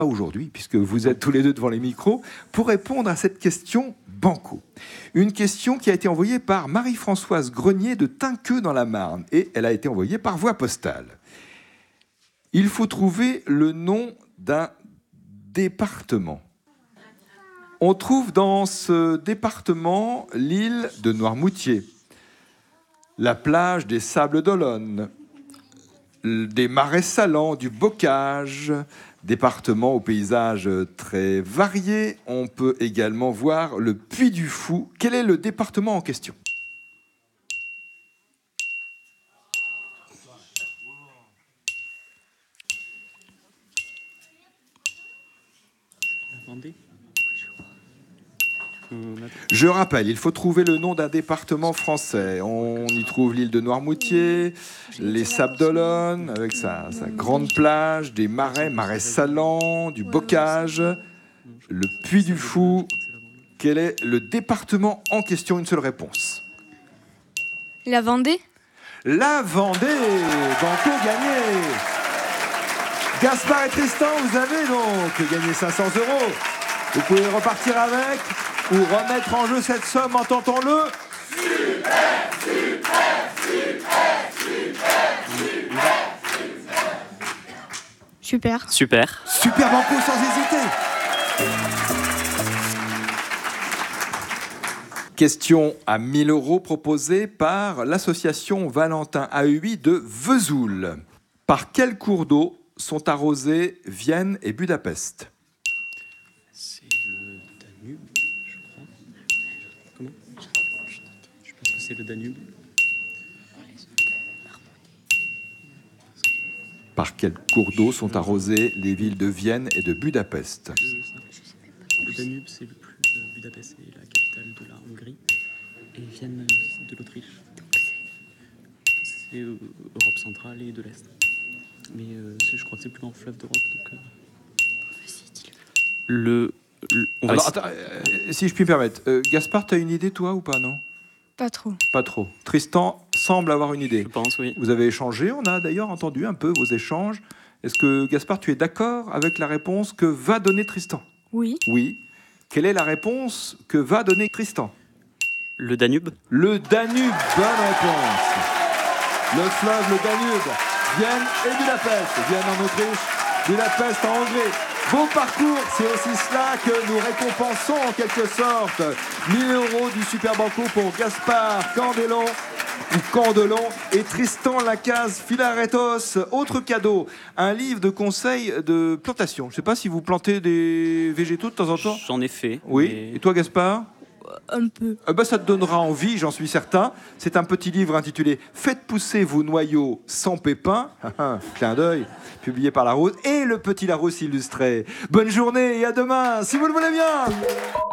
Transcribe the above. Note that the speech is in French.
aujourd'hui, puisque vous êtes tous les deux devant les micros, pour répondre à cette question banco. Une question qui a été envoyée par Marie-Françoise Grenier de Tinqueux dans la Marne, et elle a été envoyée par voie postale. Il faut trouver le nom d'un département. On trouve dans ce département l'île de Noirmoutier, la plage des Sables d'Olonne, des marais salants, du Bocage, département au paysage très varié. On peut également voir le Puy du Fou. Quel est le département en question ? Je rappelle, il faut trouver le nom d'un département français. On y trouve l'île de Noirmoutier, les Sables d'Olonne, avec sa grande plage, des marais salants, du Bocage, le Puy du Fou. Quel est le département en question? Une seule réponse. La Vendée. La Vendée. Banco gagné. Gaspard et Tristan, vous avez donc gagné 500 €. Vous pouvez repartir avec ou remettre en jeu cette somme, entendons-le. Super. Super. Super Banco sans hésiter. Question à 1 000 € proposée par l'association Valentin AUI de Vesoul. Par quel cours d'eau sont arrosés Vienne et Budapest? C'est le Danube, je crois. Comment? Je pense que c'est le Danube. Par quel cours d'eau sont arrosées les villes de Vienne et de Budapest? Le Danube, c'est le plus... Budapest, c'est la capitale de la Hongrie. Et Vienne, de l'Autriche. C'est Europe centrale et de l'Est. Mais je crois que c'est le plus grand fleuve d'Europe. Donc, Alors, attends, si je puis me permettre, Gaspard, tu as une idée, toi, ou pas, non? Pas trop. Pas trop. Tristan semble avoir une idée. je pense, oui. Vous avez échangé, on a d'ailleurs entendu un peu vos échanges. Est-ce que, Gaspard, tu es d'accord avec la réponse que va donner Tristan? Oui. Oui. Quelle est la réponse que va donner Tristan? Le Danube. Le Danube, bonne réponse. Le fleuve, le Danube, Vienne et Budapest. Vienne en Autriche, Budapest en Hongrie. Beau parcours, c'est aussi cela que nous récompensons en quelque sorte. 1 000 € du Super Banco pour Gaspard Candelon et Tristan Lacaze Filaretos. Autre cadeau, un livre de conseils de plantation. Je ne sais pas si vous plantez des végétaux de temps en temps. J'en ai fait. Oui. Mais... Et toi, Gaspard? Un peu. Ça te donnera envie, j'en suis certain. C'est un petit livre intitulé « Faites pousser vos noyaux sans pépins », clin d'œil, publié par Larousse, et le petit Larousse illustré. Bonne journée et à demain, si vous le voulez bien.